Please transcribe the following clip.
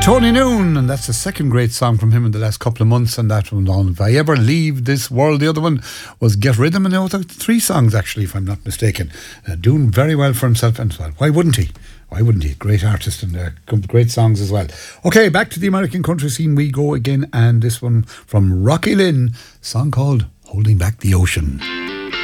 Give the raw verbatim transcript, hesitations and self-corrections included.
Tony Noon, and that's the second great song from him in the last couple of months, and that one on If I Ever Leave This World. The other one was Get Rhythm, and now three songs actually, if I'm not mistaken. Uh, doing very well for himself, and well, why wouldn't he? Why wouldn't he? Great artist and uh, great songs as well. Okay, back to the American country scene we go again, and this one from Rocky Lynn, song called Holding Back the Ocean.